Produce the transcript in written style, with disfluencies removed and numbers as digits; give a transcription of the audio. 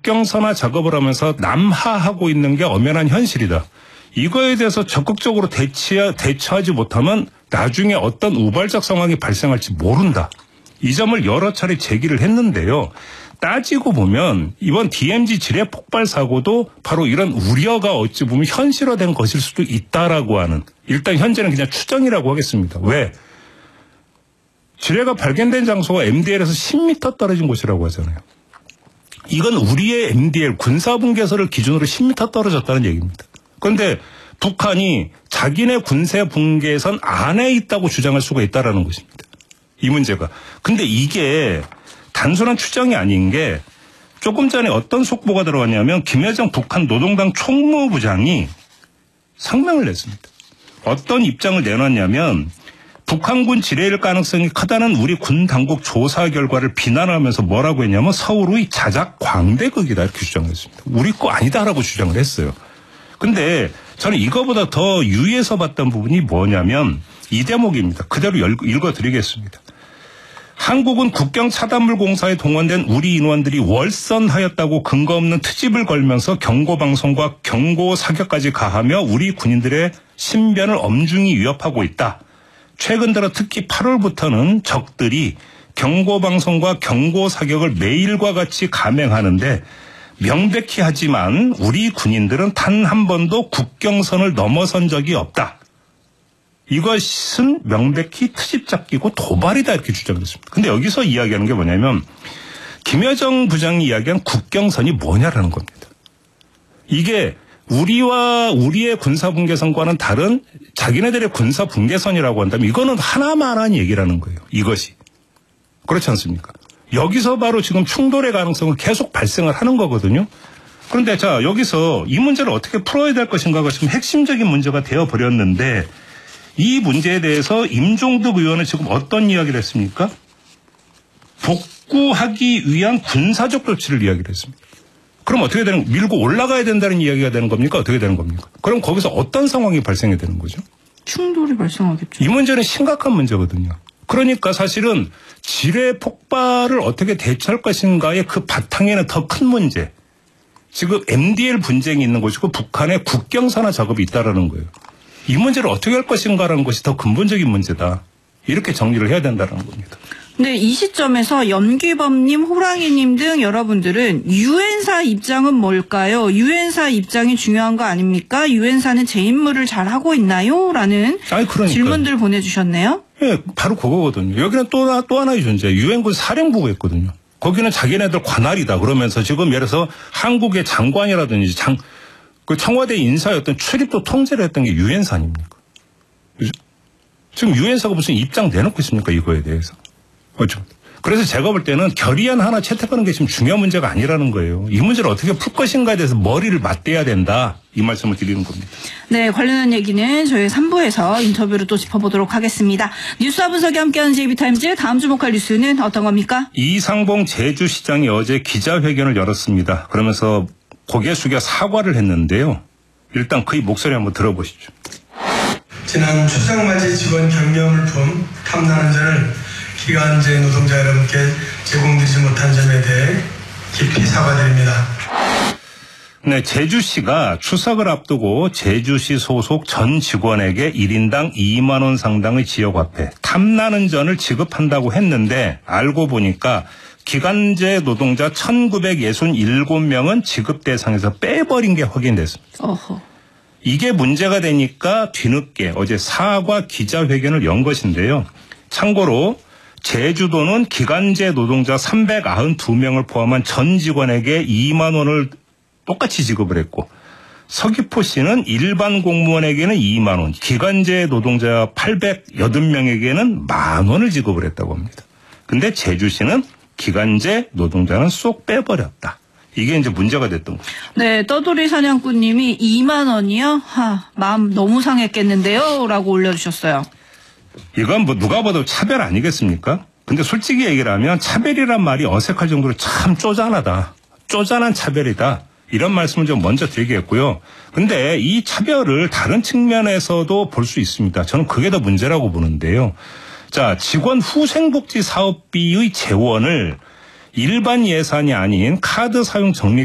국경선화 작업을 하면서 남하하고 있는 게 엄연한 현실이다. 이거에 대해서 적극적으로 대처하지 못하면 나중에 어떤 우발적 상황이 발생할지 모른다. 이 점을 여러 차례 제기를 했는데요. 따지고 보면 이번 DMZ 지뢰 폭발 사고도 바로 이런 우려가 어찌 보면 현실화된 것일 수도 있다라고 하는, 일단 현재는 그냥 추정이라고 하겠습니다. 왜? 지뢰가 발견된 장소가 MDL에서 10m 떨어진 곳이라고 하잖아요. 이건 우리의 MDL 군사분계선을 기준으로 10m 떨어졌다는 얘기입니다. 그런데 북한이 자기네 군사분계선 안에 있다고 주장할 수가 있다라는 것입니다. 이 문제가. 근데 이게 단순한 추정이 아닌 게 조금 전에 어떤 속보가 들어왔냐면 김여정 북한 노동당 총무부장이 성명을 냈습니다. 어떤 입장을 내놨냐면 북한군 지뢰일 가능성이 크다는 우리 군 당국 조사 결과를 비난하면서 뭐라고 했냐면 서울의 자작 광대극이다 이렇게 주장했습니다. 우리 거 아니다라고 주장을 했어요. 근데 저는 이거보다 더 유의해서 봤던 부분이 뭐냐면 이 대목입니다. 그대로 읽어드리겠습니다. 한국은 국경차단물 공사에 동원된 우리 인원들이 월선하였다고 근거 없는 트집을 걸면서 경고방송과 경고사격까지 가하며 우리 군인들의 신변을 엄중히 위협하고 있다. 최근 들어 특히 8월부터는 적들이 경고방송과 경고사격을 매일과 같이 감행하는데 명백히 하지만 우리 군인들은 단 한 번도 국경선을 넘어선 적이 없다. 이것은 명백히 트집 잡기고 도발이다 이렇게 주장했습니다. 근데 여기서 이야기하는 게 뭐냐면 김여정 부장이 이야기한 국경선이 뭐냐라는 겁니다. 이게 우리와 우리의 군사분계선과는 다른 자기네들의 군사분계선이라고 한다면 이거는 하나만한 얘기라는 거예요. 이것이. 그렇지 않습니까? 여기서 바로 지금 충돌의 가능성을 계속 발생을 하는 거거든요. 그런데 자 여기서 이 문제를 어떻게 풀어야 될 것인가가 지금 핵심적인 문제가 되어버렸는데 이 문제에 대해서 임종득 의원은 지금 어떤 이야기를 했습니까? 복구하기 위한 군사적 조치를 이야기를 했습니다. 그럼 어떻게 되는, 밀고 올라가야 된다는 이야기가 되는 겁니까? 어떻게 되는 겁니까? 그럼 거기서 어떤 상황이 발생이 되는 거죠? 충돌이 발생하겠죠. 이 문제는 심각한 문제거든요. 그러니까 사실은 지뢰 폭발을 어떻게 대처할 것인가의 그 바탕에는 더 큰 문제. 지금 MDL 분쟁이 있는 곳이고 북한의 국경선화 작업이 있다라는 거예요. 이 문제를 어떻게 할 것인가라는 것이 더 근본적인 문제다. 이렇게 정리를 해야 된다는 겁니다. 네, 이 시점에서 연기범님, 호랑이님 등 여러분들은 유엔사 입장은 뭘까요? 유엔사 입장이 중요한 거 아닙니까? 유엔사는 제 임무를 잘 하고 있나요? 라는 질문들 보내주셨네요. 네, 바로 그거거든요. 여기는 또 하나의 존재, 유엔군 사령부가 있거든요. 거기는 자기네들 관할이다 그러면서 지금 예를 들어서 한국의 장관이라든지 그 청와대 인사였던 출입도 통제를 했던 게 유엔사 아닙니까? 그죠? 지금 유엔사가 무슨 입장 내놓고 있습니까? 이거에 대해서. 그렇죠. 그래서 제가 볼 때는 결의안 하나 채택하는 게 지금 중요한 문제가 아니라는 거예요. 이 문제를 어떻게 풀 것인가에 대해서 머리를 맞대야 된다. 이 말씀을 드리는 겁니다. 네, 관련한 얘기는 저희 3부에서 인터뷰로 또 짚어보도록 하겠습니다. 뉴스와 분석이 함께하는 JB타임즈 다음 주목할 뉴스는 어떤 겁니까? 이상봉 제주시장이 어제 기자회견을 열었습니다. 그러면서 고개 숙여 사과를 했는데요. 일단 그의 목소리 한번 들어보시죠. 지난 추석맞이 직원 경비물품 탐난전을 기간제 노동자 여러분께 제공드리지 못한 점에 대해 깊이 사과드립니다. 네, 제주시가 추석을 앞두고 제주시 소속 전 직원에게 1인당 2만 원 상당의 지역화폐 탐나는전을 지급한다고 했는데 알고 보니까 기간제 노동자 1967명은 지급 대상에서 빼버린 게 확인됐습니다. 어허. 이게 문제가 되니까 뒤늦게 어제 사과 기자회견을 연 것인데요. 참고로 제주도는 기간제 노동자 392명을 포함한 전 직원에게 2만 원을 똑같이 지급을 했고 서귀포시는 일반 공무원에게는 2만 원, 기간제 노동자 880명에게는 1만 원을 지급을 했다고 합니다. 근데 제주시는 기간제 노동자는 쏙 빼버렸다. 이게 이제 문제가 됐던 거죠. 네, 떠돌이 사냥꾼님이 2만 원이요? 마음 너무 상했겠는데요? 라고 올려주셨어요. 이건 뭐 누가 봐도 차별 아니겠습니까? 근데 솔직히 얘기를 하면 차별이란 말이 어색할 정도로 참 쪼잔하다. 쪼잔한 차별이다. 이런 말씀을 좀 먼저 드리겠고요. 근데 이 차별을 다른 측면에서도 볼 수 있습니다. 저는 그게 더 문제라고 보는데요. 자, 직원 후생복지 사업비의 재원을 일반 예산이 아닌 카드 사용 적립